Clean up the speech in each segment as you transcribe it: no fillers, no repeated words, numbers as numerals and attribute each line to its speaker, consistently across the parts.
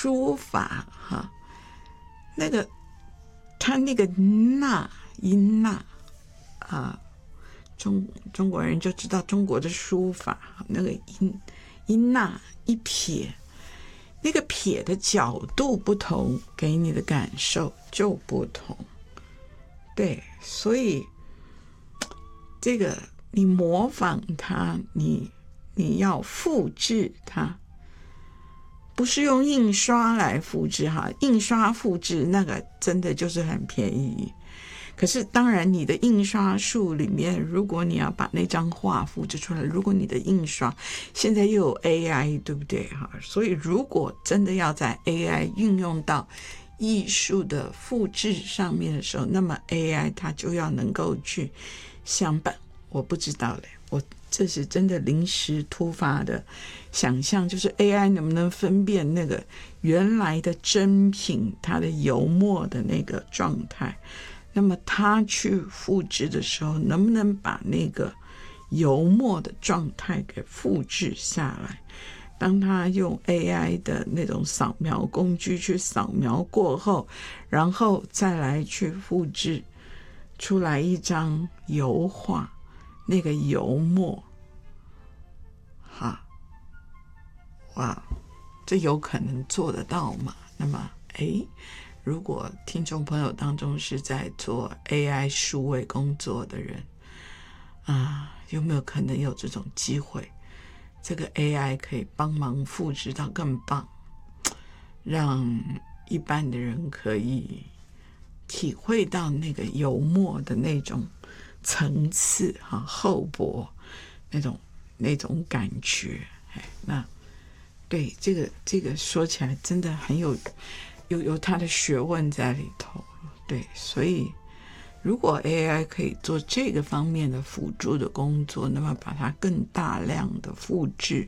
Speaker 1: 书法哈，那个他那个捺音捺啊，中国人就知道中国的书法那个音捺一撇，那个撇的角度不同，给你的感受就不同。对，所以这个你模仿它，你要复制它，不是用印刷来复制哈，印刷复制那个真的就是很便宜。可是当然你的印刷术里面，如果你要把那张画复制出来，如果你的印刷现在又有 AI 对不对哈？所以如果真的要在 AI 运用到艺术的复制上面的时候，那么 AI 它就要能够去想办，我不知道嘞，我这是真的临时突发的想象，就是 AI 能不能分辨那个原来的真品它的油墨的那个状态，那么它去复制的时候能不能把那个油墨的状态给复制下来，当他用 AI 的那种扫描工具去扫描过后，然后再来去复制出来一张油画，那个油墨哈，哇，这有可能做得到吗？那么如果听众朋友当中是在做 AI 数位工作的人有没有可能有这种机会，这个 AI 可以帮忙复制到更棒，让一般的人可以体会到那个油墨的那种层次厚薄那种感觉。那对这个说起来真的很有它的学问在里头。对，所以如果 AI 可以做这个方面的辅助的工作，那么把它更大量的复制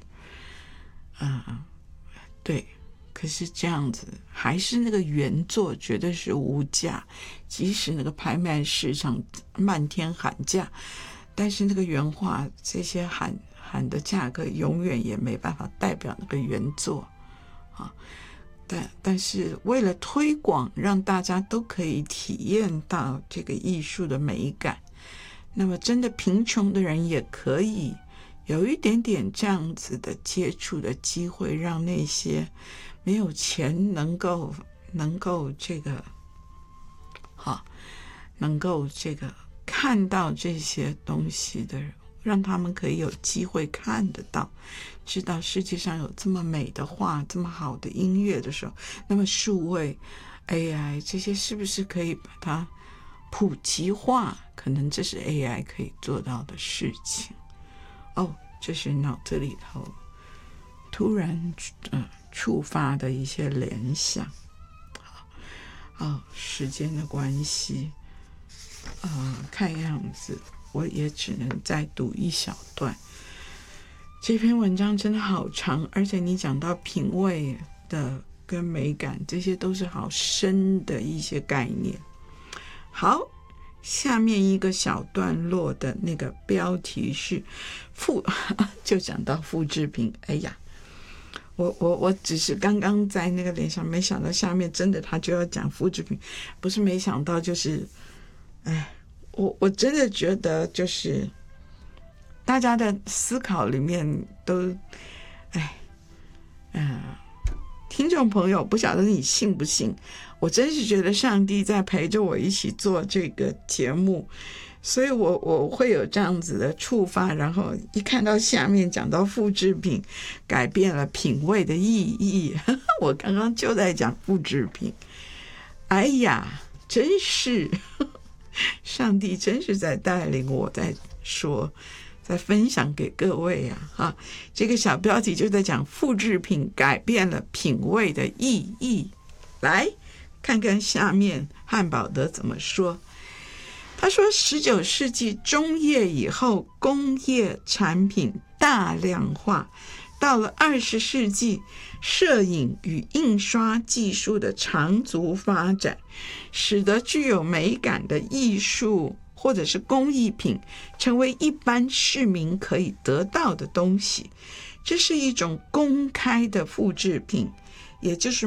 Speaker 1: 对，可是这样子还是那个原作绝对是无价，即使那个拍卖市场漫天喊价，但是那个原画这些喊的价格永远也没办法代表那个原作但是为了推广，让大家都可以体验到这个艺术的美感，那么真的贫穷的人也可以有一点点这样子的接触的机会，让那些没有钱能够这个能够这个看到这些东西的人，让他们可以有机会看得到，知道世界上有这么美的画，这么好的音乐的时候，那么数位 AI 这些是不是可以把它普及化？可能这是 AI 可以做到的事情。这是脑子里头突然触发的一些联想。时间的关系看样子我也只能再读一小段。这篇文章真的好长，而且你讲到品味的跟美感，这些都是好深的一些概念。好，下面一个小段落的那个标题是就讲到复制品。我只是刚刚在那个联想，没想到下面真的他就要讲复制品，不是没想到就是我真的觉得就是大家的思考里面都听众朋友不晓得你信不信，我真是觉得上帝在陪着我一起做这个节目，所以我会有这样子的触发，然后一看到下面讲到复制品改变了品味的意义我刚刚就在讲复制品，真是上帝真是在带领我在说，在分享给各位这个小标题就在讲复制品改变了品味的意义。来看看下面汉堡德怎么说。他说19世纪中叶以后，工业产品大量化，到了20世纪，摄影与印刷技术的长足发展，使得具有美感的艺术或者是工艺品成为一般市民可以得到的东西。这是一种公开的复制品，也就是